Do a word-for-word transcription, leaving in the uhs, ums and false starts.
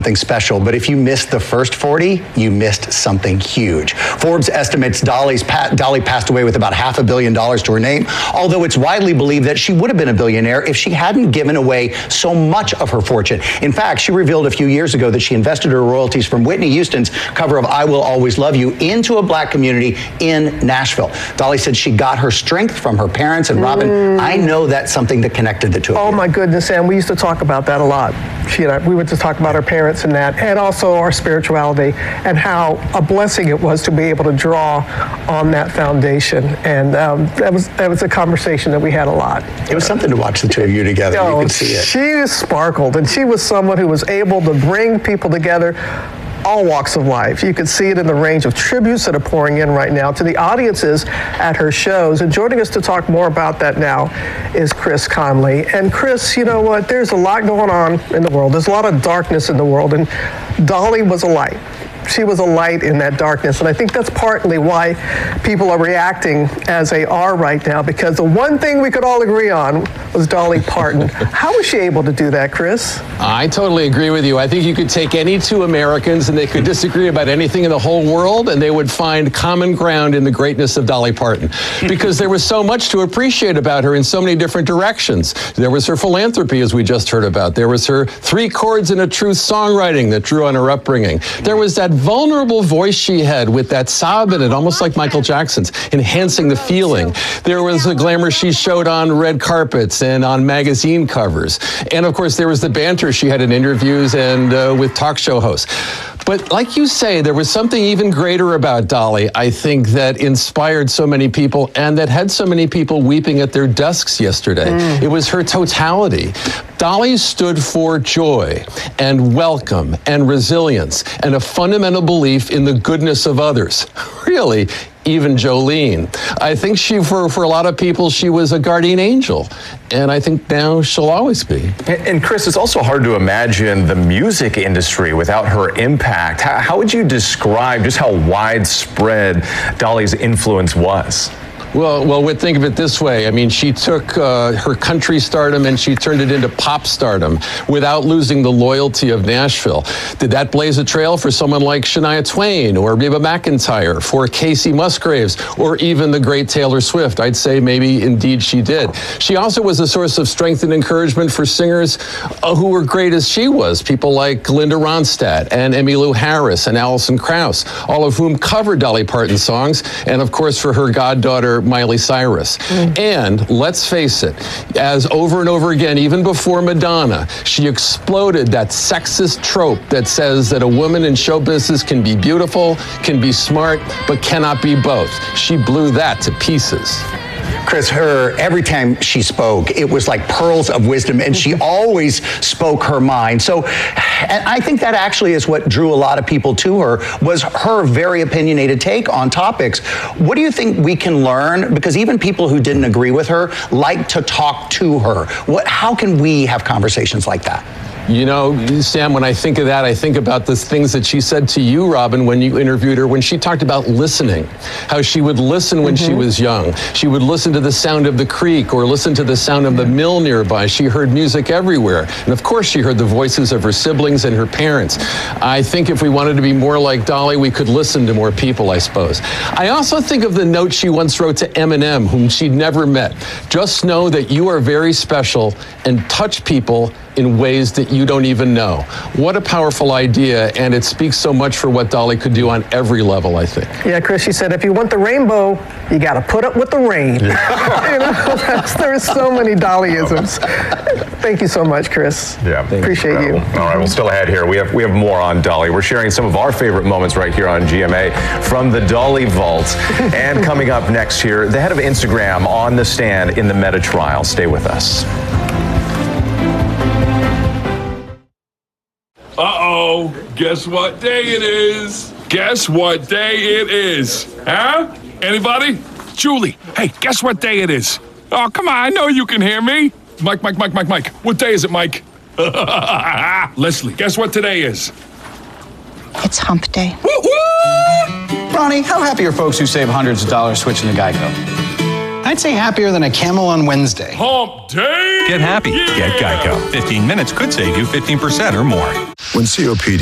Something special, but if you missed the first forty, you missed something huge. Forbes estimates Dolly's pa- Dolly passed away with about half a billion dollars to her name, although it's widely believed that she would have been a billionaire if she hadn't given away so much of her fortune. In fact, she revealed a few years ago that she invested her royalties from Whitney Houston's cover of I Will Always Love You into a black community in Nashville. Dolly said she got her strength from her parents, and Robin, mm. I know that's something that connected the two of you. Oh my goodness, Sam, we used to talk about that a lot. She and I, we would just talk about our parents and that, and also our spirituality, and how a blessing it was to be able to draw on that foundation. And um, that was that was a conversation that we had a lot. It was something to watch the two of you together. Oh, you could see it. She sparkled, and she was someone who was able to bring people together, all walks of life. You could see it in the range of tributes that are pouring in right now to the audiences at her shows. And joining us to talk more about that now is Chris Conley. And Chris, you know what? There's a lot going on in the world. There's a lot of darkness in the world, and Dolly was a light. She was a light in that darkness, and I think that's partly why people are reacting as they are right now, because the one thing we could all agree on was Dolly Parton. How was she able to do that, Chris? I totally agree with you. I think you could take any two Americans and they could disagree about anything in the whole world, and they would find common ground in the greatness of Dolly Parton, because there was so much to appreciate about her in so many different directions. There was her philanthropy, as we just heard about. There was her three chords and a truth songwriting that drew on her upbringing. There was that vulnerable voice she had with that sob in it, almost like Michael Jackson's, enhancing the feeling. There was the glamour she showed on red carpets and on magazine covers. And of course, there was the banter she had in interviews and uh, with talk show hosts. But like you say, there was something even greater about Dolly, I think, that inspired so many people and that had so many people weeping at their desks yesterday. Mm. It was her totality. Dolly stood for joy and welcome and resilience and a fundamental belief in the goodness of others. Really, even Jolene. I think she, for, for a lot of people, she was a guardian angel. And I think now she'll always be. And, and Chris, it's also hard to imagine the music industry without her impact. How, how would you describe just how widespread Dolly's influence was? Well, well, we'd think of it this way. I mean, she took uh, her country stardom and she turned it into pop stardom without losing the loyalty of Nashville. Did that blaze a trail for someone like Shania Twain or Reba McEntire, for Casey Musgraves, or even the great Taylor Swift? I'd say maybe indeed she did. She also was a source of strength and encouragement for singers uh, who were great as she was. People like Linda Ronstadt and Emmylou Harris and Alison Krauss, all of whom covered Dolly Parton songs, and of course for her goddaughter, Miley Cyrus. Mm. And let's face it, as over and over again, even before Madonna, she exploded that sexist trope that says that a woman in show business can be beautiful, can be smart, but cannot be both. She blew that to pieces. Chris, her, every time she spoke, it was like pearls of wisdom, and she always spoke her mind. So, and I think that actually is what drew a lot of people to her, was her very opinionated take on topics. What do you think we can learn? Because even people who didn't agree with her like to talk to her. What, how can we have conversations like that? You know, Sam, when I think of that, I think about the things that she said to you, Robin, when you interviewed her, when she talked about listening, how she would listen when mm-hmm. she was young. She would listen to the sound of the creek or listen to the sound of the mill nearby. She heard music everywhere. And of course, she heard the voices of her siblings and her parents. I think if we wanted to be more like Dolly, we could listen to more people, I suppose. I also think of the note she once wrote to Eminem, whom she'd never met. Just know that you are very special and touch people in ways that you don't even know. What a powerful idea, and it speaks so much for what Dolly could do on every level, I think. Yeah, Chris, she said, if you want the rainbow, you got to put up with the rain. Yeah. You know, there's so many Dollyisms. Thank you so much, Chris. Yeah, appreciate you. All right, well, still ahead here. We have we have more on Dolly. We're sharing some of our favorite moments right here on G M A from the Dolly Vault. And coming up next here, the head of Instagram on the stand in the Meta trial. Stay with us. Uh-oh, guess what day it is? Guess what day it is? Huh? Anybody? Julie, hey, guess what day it is? Oh, come on, I know you can hear me. Mike, Mike, Mike, Mike, Mike. What day is it, Mike? Leslie, guess what today is? It's hump day. Woo-woo! Ronnie, how happy are folks who save hundreds of dollars switching to Geico? I'd say happier than a camel on Wednesday. Hump day! Get happy. Yeah! Get Geico. fifteen minutes could save you fifteen percent or more. When C O P D